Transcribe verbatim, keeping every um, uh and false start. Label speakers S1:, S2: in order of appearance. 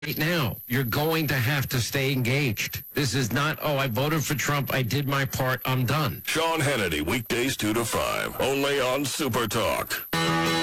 S1: right now. You're going to have to stay engaged. This is not, oh, I voted for Trump. I did my part. I'm done.
S2: Sean Hannity, weekdays two to five, only on Super Talk.